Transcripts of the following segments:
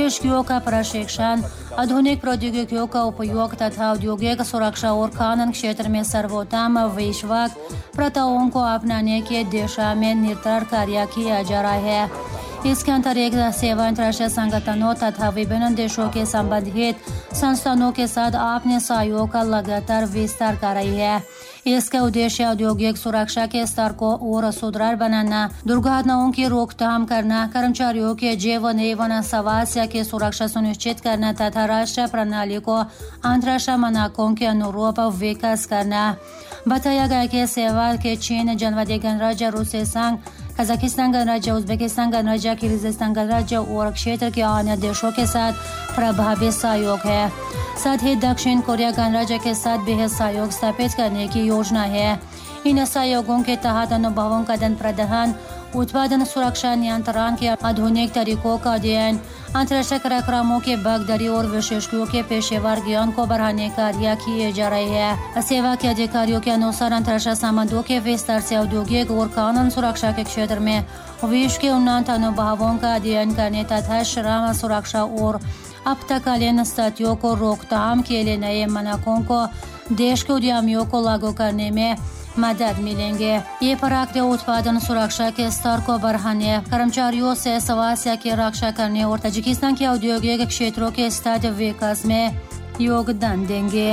विशेषज्ञों का प्रशिक्षण, आधुनिक प्रौद्योगिकियों का उपयोग तथा औद्योगिक सुरक्षा और कानून क्षेत्र में सर्वोत्तम वैश्विक प्रथाओं को अपनाने की दिशा में निरंतर कार्य किया जा रहा है। इसके अंतर्गत सेवा अंतर्राष्ट्रीय संगठनों तथा विभिन्न देशों के संबंधित संस्थानों के साथ अपने सहयोग का लगातार विस्तार कर रही है। इसका उद्देश्य औद्योगिक सुरक्षा के स्तर को और सुदृढ़ बनाना, दुर्घटनाओं की रोकथाम करना, कर्मचारियों के जीवन एवं स्वास्थ्य की सुरक्षा सुनिश्चित करना तथा राष्ट्रीय प्रणाली को अंतर्राष्ट्रीय मानकों के अनुरूप विकास करना। बताया गया कि सेवा के चीन, जनवादी गणराज्य, रूसी संघ, कजाकिस्तान गणराज्य, उज्बेकिस्तान गणराज्य, किर्गिस्तान गणराज्य और क्षेत्र के अन्य देशों के साथ प्रभावी सहयोग है। साथ ही दक्षिण कोरिया गणराज्य के साथ भी सहयोग स्थापित करने की योजना है। इन सहयोगों के तहत अनुभवों का आदान प्रदान, उत्पादन सुरक्षा नियंत्रण के आधुनिक तरीकों का अध्ययन, अंतर्राष्ट्रीय कार्यक्रमों की भागीदारी और विशेषज्ञों के पेशेवर ज्ञान को बढ़ाने का कार्य किए जा रहे हैं। सेवा के अधिकारियों के अनुसार अंतर्राष्ट्रीय संबंधों के विस्तार से औद्योगिक और कानून सुरक्षा के क्षेत्र में विश्व के उन्नत अनुभवों का अध्ययन करने तथा श्रम सुरक्षा और आपातकालीन स्थितियों को रोकथाम के लिए नए मानकों को देश के उद्यमियों को लागू करने में मदद मिलेंगे। ये प्रक्रिया उत्पादन सुरक्षा के स्तर को बढ़ाने, कर्मचारियों से स्वास्थ्य की रक्षा करने और ताजिकिस्तान के औद्योगिक क्षेत्रों के स्थायी विकास में योगदान देंगे।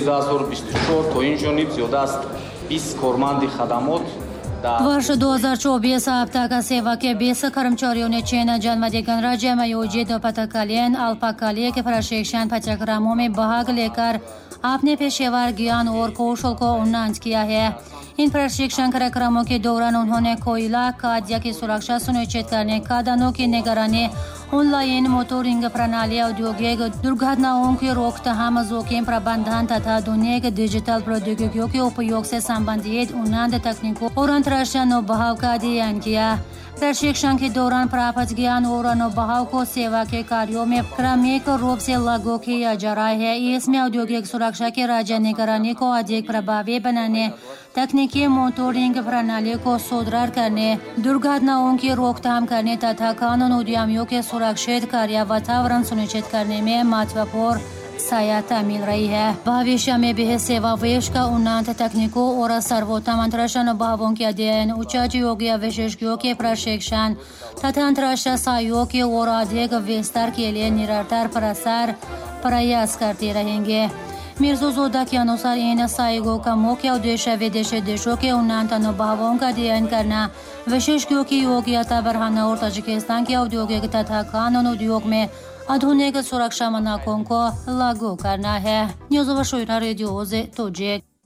वर्ष 2024 अब तक सेवा के 20 कर्मचारियों ने चीन, जनवादी गणराज्य में आयोजित आपातकालीन अल्पकालिक प्रशिक्षण पाठ्यक्रमों में भाग लेकर अपने पेशेवर ज्ञान और कौशल को उन्नत किया है। इन प्रशिक्षण कार्यक्रमों के दौरान उन्होंने कोयला खाद्य की सुरक्षा सुनिश्चित करने, खदानों की निगरानी, ऑनलाइन मोटरिंग प्रणाली, औद्योगिक दुर्घटनाओं की रोकथाम, जोखिम प्रबंधन तथा आधुनिक डिजिटल प्रौद्योगिकियों के उपयोग से संबंधित उन्नत तकनीकों और अंतर्राष्ट्रीय अनुभव का अध्ययन किया। प्रशिक्षण के दौरान प्राप्त ज्ञान और अनुभव को सेवा के कार्यों में क्रमिक रूप से लागू किया जा रहा है। इसमें औद्योगिक सुरक्षा की राज्य निगरानी को अधिक प्रभावी बनाने, तकनीकी मोटरिंग प्रणाली को सुदृढ़ करने, दुर्घटनाओं की रोकथाम करने तथा कानून उद्यमियों के सुरक्षित कार्य वातावरण सुनिश्चित करने में महत्वपूर्ण सहायता मिल रही है। भविष्य में भी सेवा विश्व का उन्नत तकनीकों और सर्वोत्तम अंतर्राष्ट्रीय अनुभवों के अध्ययन, उच्च योग्य विशेषज्ञों के प्रशिक्षण तथा अंतर्राष्ट्रीय सहयोग की ओर अधिक विस्तार के लिए निरंतर प्रयास करते रहेंगे। मिर्ज़ोदा के अनुसार इन सहयोगों का मुख्य उद्देश्य विदेशी देशों के उन्नत अनुभवों का अध्ययन करना, विशेषज्ञों की योग्यता बढ़ाना और ताजिकिस्तान के औद्योगिक तथा कानून उद्योग में आधुनिक सुरक्षा मानकों को लागू करना है। News radio